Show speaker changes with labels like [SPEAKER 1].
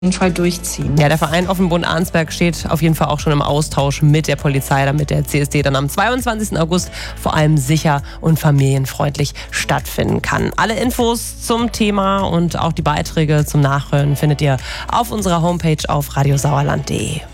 [SPEAKER 1] jeden Fall durchziehen.
[SPEAKER 2] Ja, der Verein Offenbund-Arnsberg steht auf jeden Fall auch schon im Austausch mit der Polizei, damit der CSD dann am 22. August vor allem sicher und familienfreundlich stattfinden kann. Alle Infos zum Thema und auch die Beiträge zum Nachhören findet ihr auf unserer Homepage auf radiosauerland.de.